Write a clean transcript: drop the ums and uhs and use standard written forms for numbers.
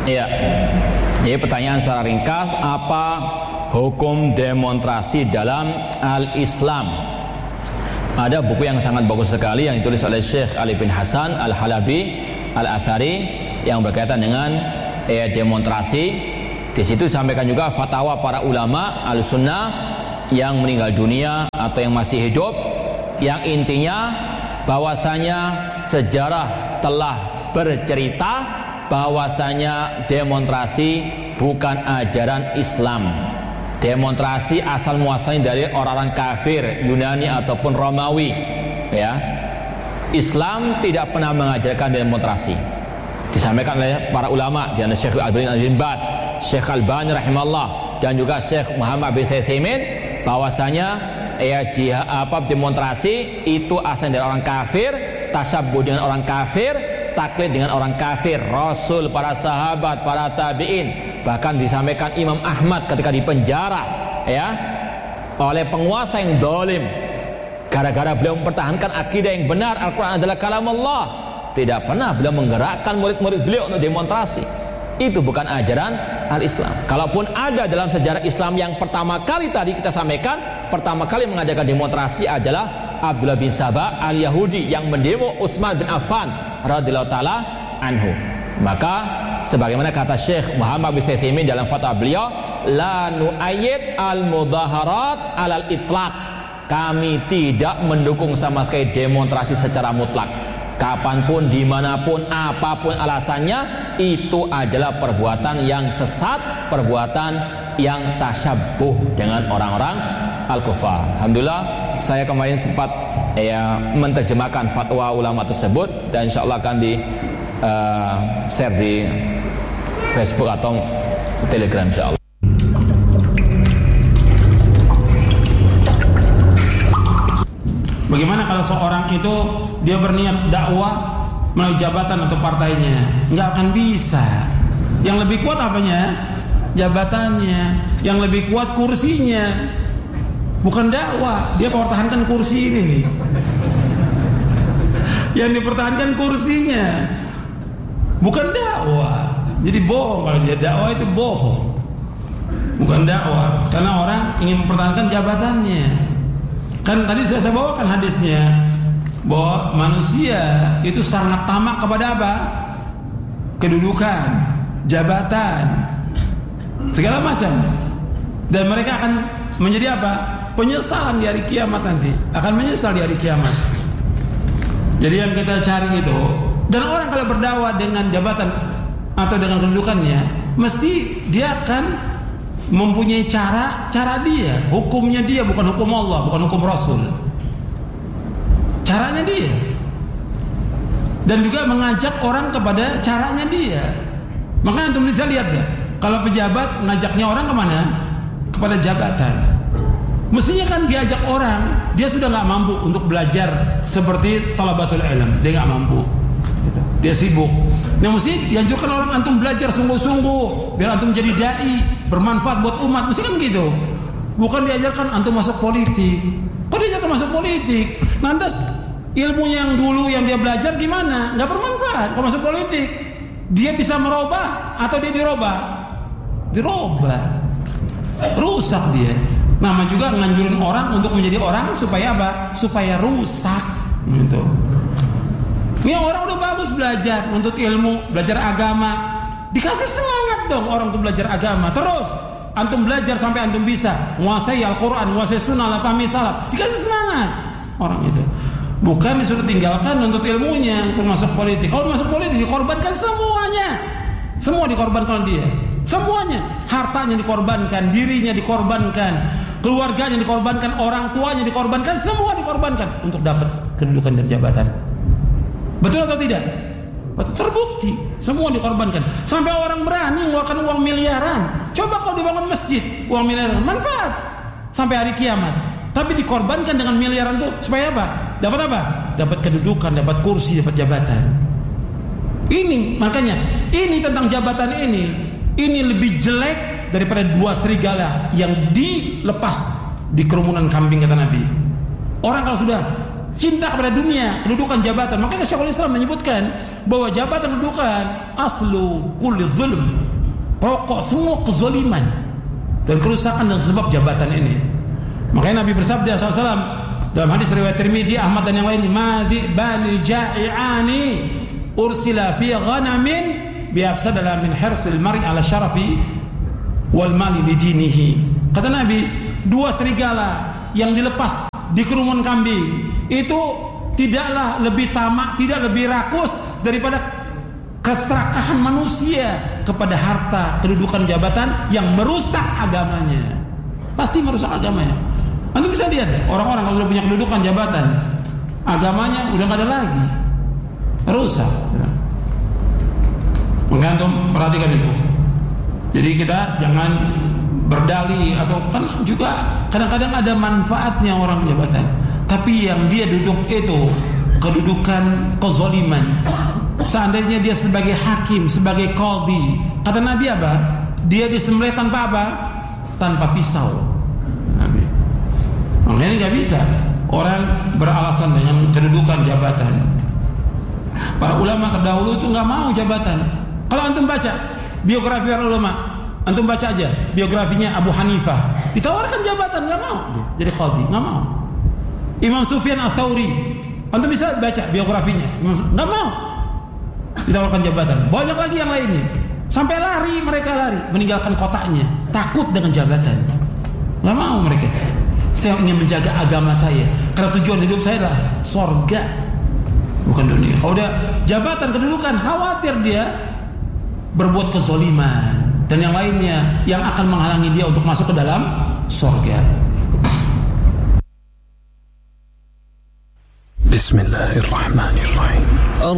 Iya. Jadi pertanyaan secara ringkas, apa hukum demonstrasi dalam al-Islam? Ada buku yang sangat bagus sekali yang ditulis oleh Syekh Ali bin Hasan Al-Halabi Al-Athari yang berkaitan dengan demonstrasi. Di situ disampaikan juga fatwa para ulama al-sunnah yang meninggal dunia atau yang masih hidup, yang intinya bahwasanya sejarah telah bercerita bahwasanya demonstrasi bukan ajaran Islam. Demonstrasi asal muasalnya dari orang-orang kafir Yunani ataupun Romawi, ya. Islam tidak pernah mengajarkan demonstrasi. Disampaikan oleh para ulama, di antara Syekh Abdul bin Baz, Syekh Albani rahimahullah, dan juga Syekh Muhammad bin Utsaimin, bahwasanya demonstrasi itu asal dari orang kafir, tasyabbuh dengan orang kafir, taklid dengan orang kafir, Rasul, para sahabat, para tabi'in. Bahkan disampaikan Imam Ahmad ketika dipenjara, ya, oleh penguasa yang zalim, gara-gara beliau mempertahankan akidah yang benar, Al-Quran adalah kalam Allah. Tidak pernah beliau menggerakkan murid-murid beliau untuk demonstrasi. Itu bukan ajaran al-Islam. Kalaupun ada dalam sejarah Islam yang pertama kali tadi kita sampaikan, pertama kali mengadakan demonstrasi adalah Abdullah bin Sabah al-Yahudi yang mendemo Utsman bin Affan radhiyallahu taala anhu. Maka sebagaimana kata Syekh Muhammad bin Utsaimin dalam fatwa beliau, la nu'ayyid al-mudaharat alal itlaq. Kami tidak mendukung sama sekali demonstrasi secara mutlak. Kapanpun, dimanapun, apapun alasannya, itu adalah perbuatan yang sesat, perbuatan yang tasyabbuh dengan orang-orang al-kufar. Alhamdulillah, saya kemarin sempat menerjemahkan fatwa ulama tersebut, dan insyaallah akan di share di Facebook atau Telegram insyaallah. Bagaimana kalau seorang itu dia berniat dakwah melalui jabatan atau partainya? Nggak akan bisa. Yang lebih kuat apanya? Jabatannya. Yang lebih kuat kursinya. Bukan dakwah. Dia mempertahankan kursi ini nih. Yang dipertahankan kursinya, bukan dakwah. Jadi bohong kalau dia dakwah, itu bohong. Bukan dakwah. Karena orang ingin mempertahankan jabatannya. Kan tadi sudah saya bawakan hadisnya, bahwa manusia itu sangat tamak kepada apa? Kedudukan, jabatan, segala macam. Dan mereka akan menjadi apa? Penyesalan di hari kiamat nanti. Akan menyesal di hari kiamat. Jadi yang kita cari itu. Dan orang kalau berdakwah dengan jabatan atau dengan kedudukannya, mesti dia akan mempunyai cara dia, hukumnya dia, bukan hukum Allah, bukan hukum Rasul. Caranya dia. Dan juga mengajak orang kepada caranya dia. Makanya antum bisa lihat ya, kalau pejabat ngajaknya orang kemana? Kepada jabatan. Mestinya kan diajak orang, dia sudah nggak mampu untuk belajar seperti talabatul ilm, dia nggak mampu, dia sibuk. Nah, mesti dianjurkan orang antum belajar sungguh-sungguh biar antum jadi dai, bermanfaat buat umat. Mesti kan gitu. Bukan diajarkan antum masuk politik. Kok diajarkan masuk politik? Lantas ilmunya yang dulu yang dia belajar gimana? Nggak bermanfaat kalau masuk politik. Dia bisa merubah atau dia dirubah? Dirubah. Rusak dia. Nama juga nganjurin orang untuk menjadi orang supaya apa? Supaya rusak. Gitu. Ini orang udah bagus belajar untuk ilmu, belajar agama. Dikasih semangat dong orang untuk belajar agama. Terus antum belajar sampai antum bisa menguasai Al-Quran, menguasai sunnah, pahami salaf. Dikasih semangat orang itu. Bukan disuruh tinggalkan untuk ilmunya, suruh masuk politik. Kalau masuk politik dikorbankan semuanya. Semua dikorbankan dia. Semuanya. Hartanya dikorbankan, dirinya dikorbankan, keluarganya dikorbankan, orang tuanya dikorbankan, semua dikorbankan untuk dapat kedudukan dan jabatan. Betul atau tidak? Betul, terbukti. Semua dikorbankan. Sampai orang berani mengeluarkan uang miliaran. Coba kalau dibangun masjid, uang miliaran manfaat sampai hari kiamat. Tapi dikorbankan dengan miliaran itu supaya apa? Dapat apa? Dapat kedudukan, dapat kursi, dapat jabatan. Ini makanya, ini tentang jabatan ini lebih jelek daripada dua serigala yang dilepas di kerumunan kambing, kata Nabi. Orang kalau sudah cinta kepada dunia, kedudukan jabatan. Makanya Syekhul Islam menyebutkan bahwa jabatan kedudukan aslu kulli zulm, pokok semua kezaliman dan kerusakan dengan sebab jabatan ini. Makanya Nabi bersabda SAW dalam hadis riwayat Tirmidzi, Ahmad dan yang lain, madhi bani ja'i'ani ursila fi ghanamin biafsadala min hirsil mar'i ala syarafi wal mali bidinihi. Kata Nabi, 2 serigala yang dilepas di kerumunan kambing itu tidaklah lebih tamak, tidak lebih rakus daripada keserakahan manusia kepada harta, kedudukan, jabatan yang merusak agamanya. Pasti merusak agamanya. Antum bisa lihat deh, orang-orang kalau sudah punya kedudukan, jabatan, agamanya udah nggak ada lagi, rusak. Maka antum perhatikan itu. Jadi kita jangan berdalih, atau kan juga kadang-kadang ada manfaatnya orang jabatan, tapi yang dia duduk itu kedudukan kezaliman. Seandainya dia sebagai hakim, sebagai qadhi, kata Nabi apa? Dia disembelih tanpa apa? Tanpa pisau. Nabi. Makanya nggak bisa orang beralasan dengan kedudukan jabatan. Para ulama terdahulu itu nggak mau jabatan. Kalau antum baca biografi para ulama, antum baca aja biografinya Abu Hanifah, ditawarkan jabatan nggak mau, jadi qadhi nggak mau. Imam Sufyan Ats-Tsauri, antum bisa baca biografinya, nggak mau, ditawarkan jabatan. Banyak lagi yang lainnya, sampai mereka lari meninggalkan kotanya, takut dengan jabatan, nggak mau mereka. Saya ingin menjaga agama saya, karena tujuan hidup saya adalah surga, bukan dunia. Kalau udah jabatan, kedudukan, khawatir dia berbuat kezaliman dan yang lainnya yang akan menghalangi dia untuk masuk ke dalam surga. Bismillahirrahmanirrahim.